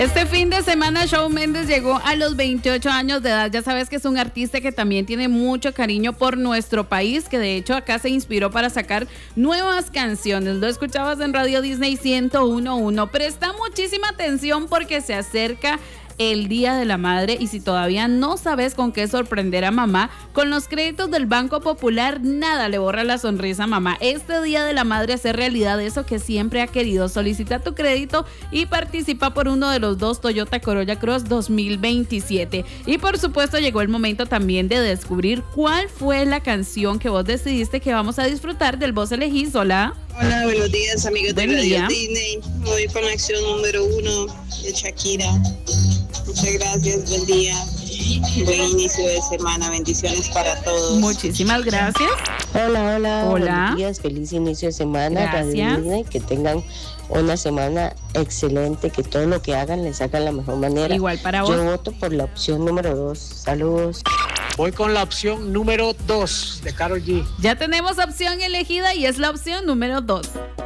Este fin de semana Shawn Mendes llegó a los 28 años de edad. Ya sabes que es un artista que también tiene mucho cariño por nuestro país, que de hecho acá se inspiró para sacar nuevas canciones. Lo escuchabas en Radio Disney 101.1. Presta muchísima atención porque se acerca el Día de la Madre y si todavía no sabes con qué sorprender a mamá, con los créditos del Banco Popular nada le borra la sonrisa a mamá. Este Día de la Madre hace realidad eso que siempre ha querido. Solicita tu crédito y participa por uno de los 2 Toyota Corolla Cross 2027. Y por supuesto llegó el momento también de descubrir cuál fue la canción que vos decidiste que vamos a disfrutar del Vos Elegís. Hola. Hola, buenos días amigos de Buen Radio día. Disney. Voy con la acción número 1 de Shakira. Muchas gracias, buen día. Buen inicio de semana, bendiciones para todos. Muchísimas gracias. Hola, Hola. buenos días, feliz inicio de semana, Radio Gracias. Disney, que tengan una semana excelente, que todo lo que hagan les hagan la mejor manera. Igual para vos. Yo voto por la opción número 2, saludos. Voy con la opción número 2 de Karol G. Ya tenemos opción elegida y es la opción número 2.